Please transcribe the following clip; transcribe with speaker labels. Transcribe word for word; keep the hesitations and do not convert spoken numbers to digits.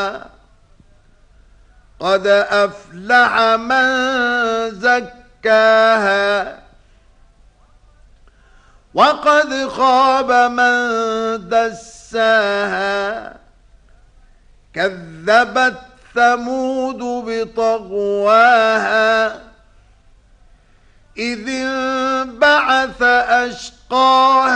Speaker 1: قد أفلح من زكاها وقد خاب من دساها كذبت ثمود بطغواها إذ انبعث أشقاها